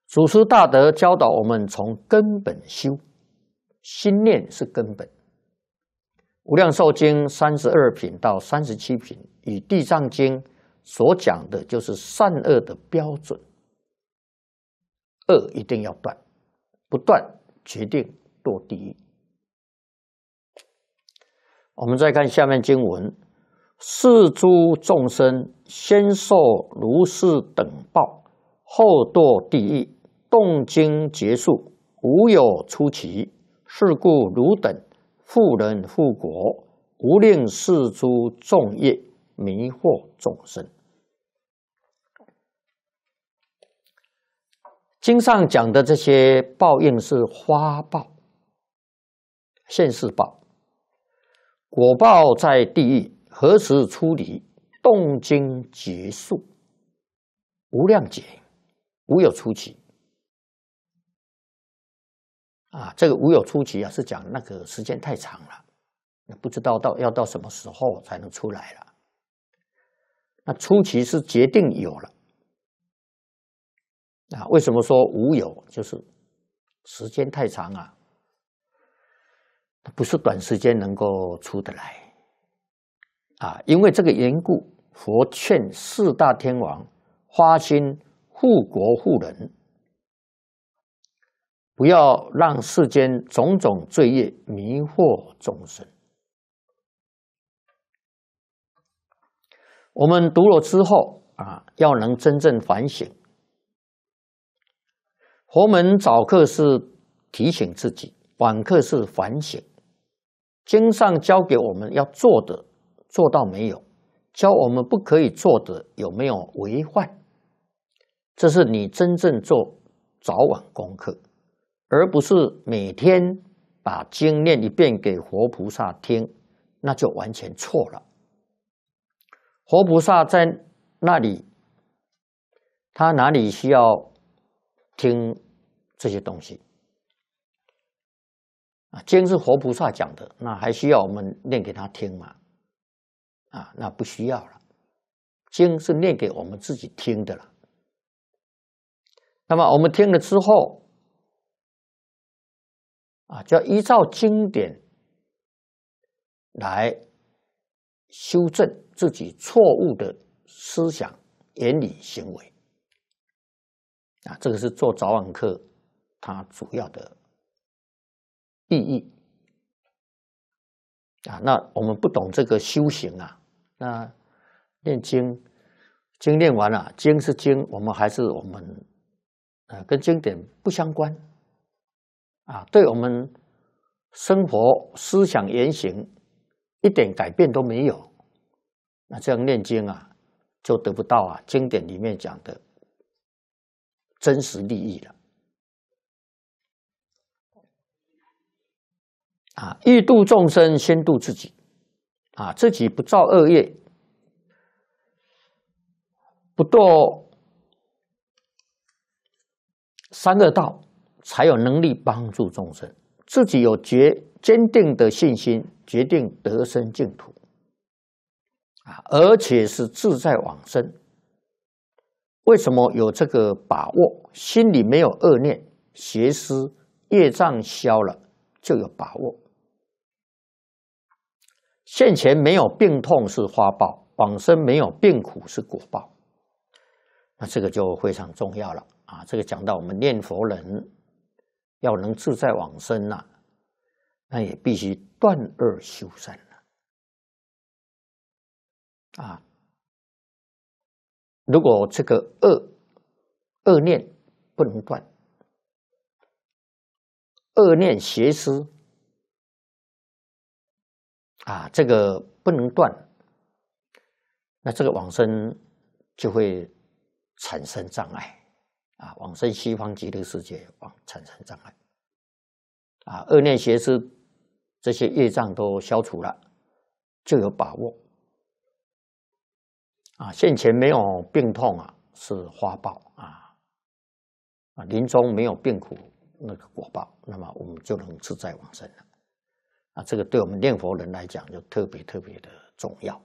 祖师大德教导我们从根本修，心念是根本。无量寿经32品到37品与地藏经所讲的就是善恶的标准，恶一定要断，不断决定堕地狱。我们再看下面经文：是诸众生先受如是等报，后堕地狱，动经结束，无有出期。是故汝等复人复国，无令是诸众业迷惑众生。经上讲的这些报应是花报、现世报，果报在地狱，何时出离？动经结束，无量劫，无有出期。这个无有出期是讲那个时间太长了，不知道要到什么时候才能出来了。那出期是决定有了。为什么说无有？就是时间太长不是短时间能够出得来因为这个缘故，佛劝四大天王发心护国护人，不要让世间种种罪业迷惑众生。我们读了之后要能真正反省。佛门早课是提醒自己，晚课是反省。经上教给我们要做的做到没有，教我们不可以做的有没有违犯，这是你真正做早晚功课，而不是每天把经念一遍给活菩萨听，那就完全错了。活菩萨在那里，他哪里需要听这些东西经是活菩萨讲的，那还需要我们念给他听吗？那不需要了。经是念给我们自己听的了。那么我们听了之后就要依照经典来修正自己错误的思想、言语、行为这个是做早晚课它主要的意义那我们不懂这个修行那念经念完了，经是经，我们还是我们跟经典不相关对我们生活思想言行一点改变都没有，那这样念经就得不到经典里面讲的真实利益了欲度众生先度自己自己不造恶业，不堕三恶道，才有能力帮助众生。自己有坚定的信心，决定得生净土而且是自在往生。为什么有这个把握？心里没有恶念、邪思、业障消了，就有把握。现前没有病痛是花报，往生没有病苦是果报。那这个就非常重要了这个讲到我们念佛人要能自在往生那也必须断恶修善如果这个恶念不能断，恶念邪思这个不能断，那这个往生就会产生障碍往生西方极乐世界产生障碍恶念邪思这些业障都消除了，就有把握现前没有病痛是花报临终没有病苦那个果报，那么我们就能自在往生了这个对我们念佛人来讲就特别特别的重要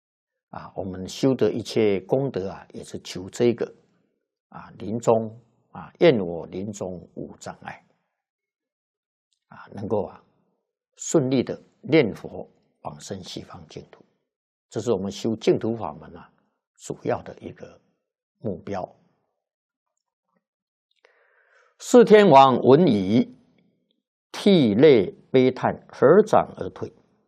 我们修的一切功德也是求这个临终愿我临终无障碍能够顺利的念佛往生西方净土。这是我们修净土法门主要的一个目标。四天王闻已，涕泪悲叹，合掌而退。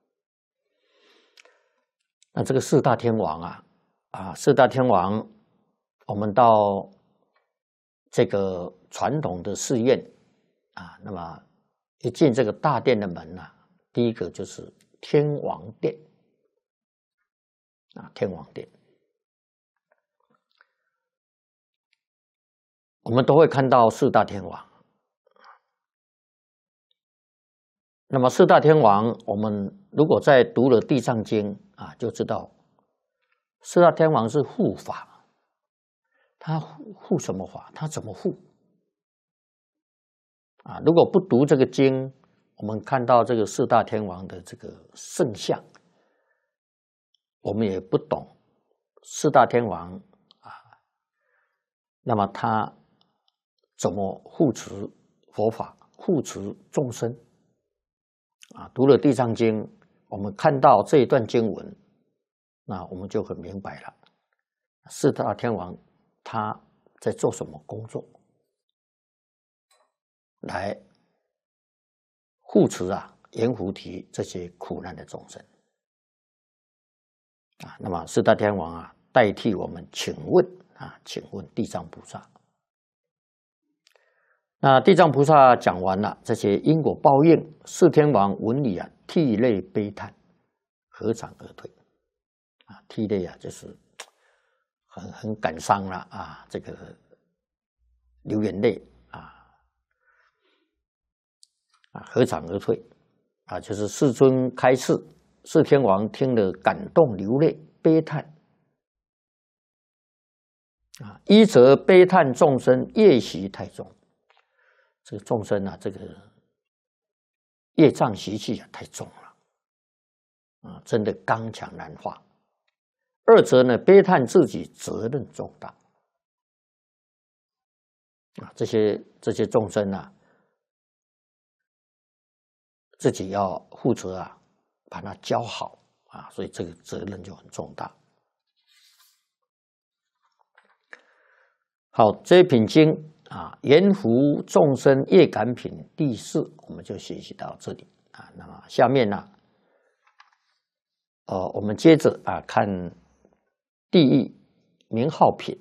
那这个四大天王四大天王，我们到这个传统的寺院那么一进这个大殿的门第一个就是天王殿天王殿，我们都会看到四大天王。那么四大天王，我们如果在读了《地藏经》就知道四大天王是护法。他护什么法？他怎么护如果不读这个经，我们看到这个四大天王的这个圣像，我们也不懂四大天王那么他怎么护持佛法，护持众生读了《地藏经》，我们看到这一段经文，那我们就很明白了，四大天王他在做什么工作，来护持阎浮提这些苦难的众生那么四大天王代替我们请问地藏菩萨。那地藏菩萨讲完了这些因果报应，四天王闻已涕泪悲叹，合掌而退涕泪就是很感伤了这个流眼泪合掌而退就是世尊开示，四天王听了感动流泪悲叹一则悲叹众生业习太重，这个众生这个业障习气太重了真的刚强难化。二则呢，悲叹自己责任重大这些众生自己要负责把它教好所以这个责任就很重大。好，这一品经阎浮众生业感品第4，我们就学习到这里那么下面我们接着看地狱名号品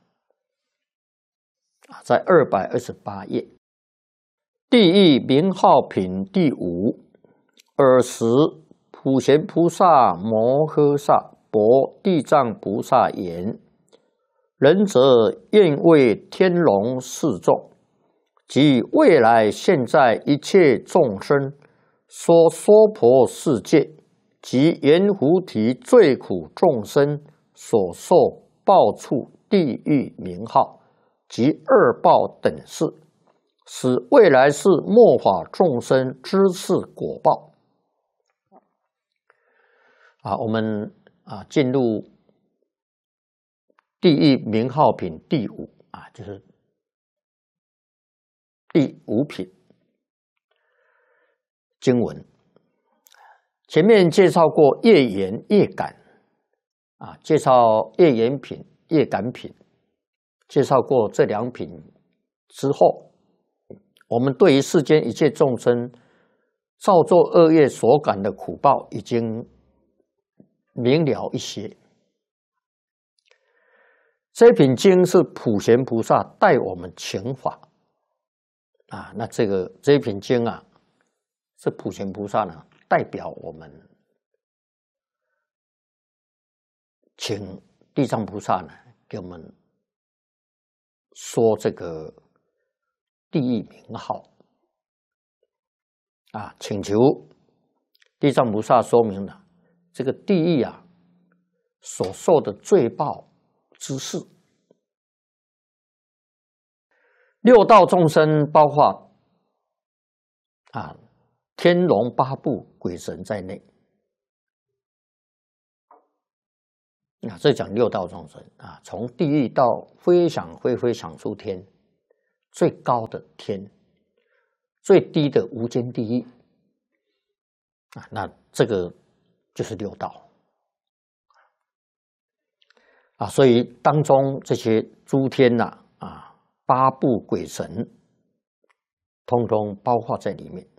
在228页，地狱名号品第5。尔时普贤菩萨摩诃萨薄地藏菩萨言：仁者愿为天龙示众，及未来现在一切众生，说娑婆世界及阎浮提最苦众生所受报处地狱名号及2报等事，使未来世末法众生知是果报。我们进入地狱名号品第5就是第5品经文。前面介绍过业缘业感介绍业缘品业感品，介绍过这2品之后，我们对于世间一切众生造作恶业所感的苦报已经明了一些。这品经是普贤菩萨带我们请法那这一品经是普贤菩萨代表我们请地藏菩萨给我们说这个地狱名号请求地藏菩萨说明了这个地狱所受的罪报之事。6道众生包括天龙八部鬼神在内这讲6道众生从地狱到非想非非想出天， 最高的天，最低的无间地狱啊，那这个就是六道啊，所以当中这些诸天呐八部鬼神，通通包括在里面。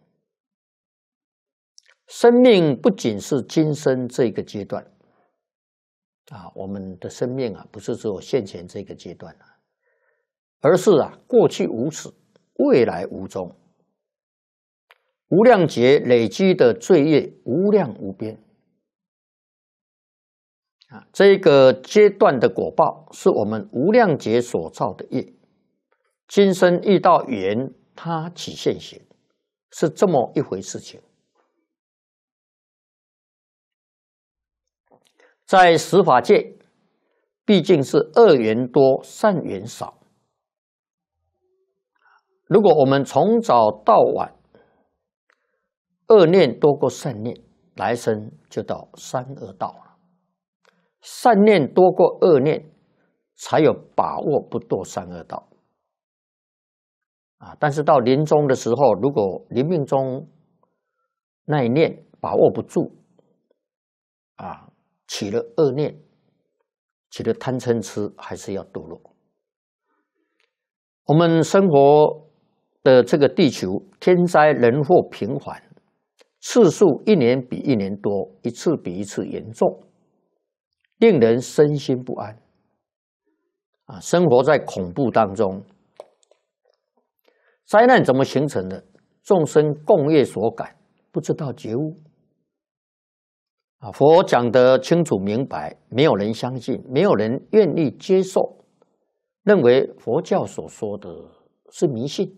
生命不仅是今生这个阶段啊，我们的生命啊，不是只有现前这个阶段啊，而是过去无始，未来无终，无量劫累积的罪业无量无边啊，这个阶段的果报是我们无量劫所造的业，今生遇到缘，它起现行，是这么一回事情。在十法界，毕竟是恶缘多，善缘少。如果我们从早到晚，恶念多过善念，来生就到三恶道了。善念多过恶念，才有把握不堕三恶道。但是到临终的时候，如果临命中那一念把握不住，起了恶念，起了贪嗔痴，还是要堕落。我们生活的这个地球，天灾人祸频繁，次数一年比一年多，一次比一次严重，令人身心不安生活在恐怖当中。灾难怎么形成的？众生共业所感，不知道觉悟佛讲得清楚明白，没有人相信，没有人愿意接受，认为佛教所说的是迷信。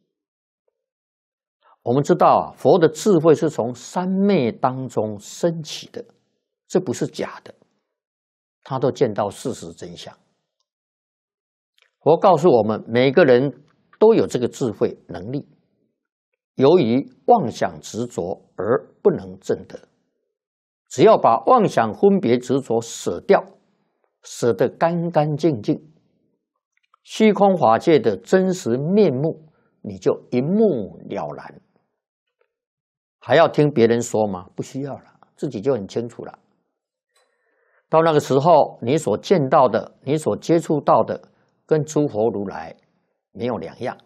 我们知道佛的智慧是从三昧当中升起的，这不是假的，他都见到事实真相。佛告诉我们，每个人都有这个智慧能力，由于妄想执着而不能证得。只要把妄想分别执着舍掉，舍得干干净净，虚空法界的真实面目，你就一目了然。还要听别人说吗？不需要了，自己就很清楚了。到那个时候，你所见到的，你所接触到的，跟诸佛如来没有两样。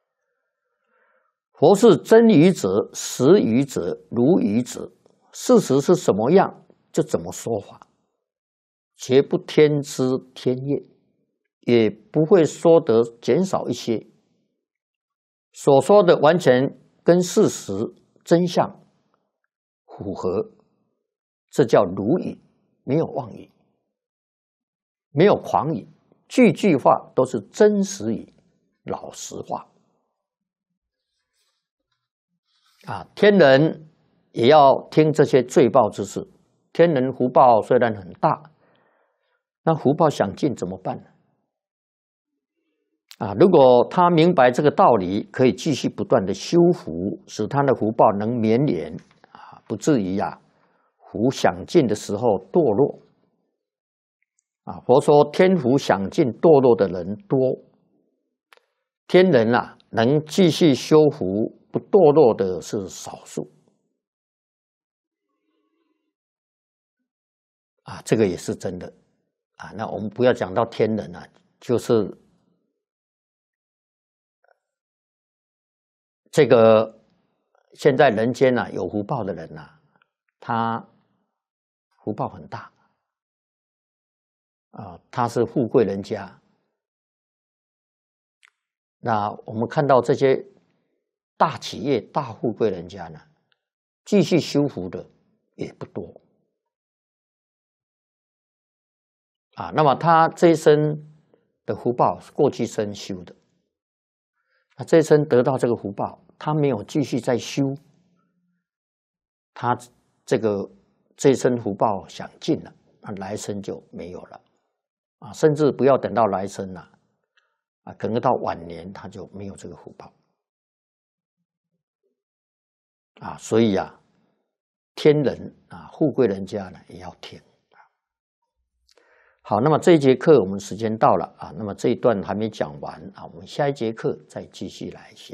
佛是真语者、实语者、如语者，事实是什么样就怎么说法，绝不添枝添叶，也不会说得减少一些，所说的完全跟事实真相符合，这叫如语，没有妄语，没有狂语，句句话都是真实语，老实话天人也要听这些罪报之事。天人福报虽然很大，那福报享尽怎么办呢？如果他明白这个道理，可以继续不断的修福，使他的福报能绵延不至于福享尽的时候堕落佛说天福享尽堕落的人多，天人能继续修福不堕落的是少数这个也是真的那我们不要讲到天人就是这个现在人间有福报的人他福报很大他是富贵人家。那我们看到这些大企业、大富贵人家呢，继续修福的也不多那么他这一生的福报是过去生修的，那这一生得到这个福报，他没有继续再修，他这一生福报享尽了，那来生就没有了甚至不要等到来生了可能到晚年他就没有这个福报所以天人富贵人家呢也要听。 好，那么这一节课我们时间到了啊，那么这一段还没讲完啊，我们下一节课再继续来学。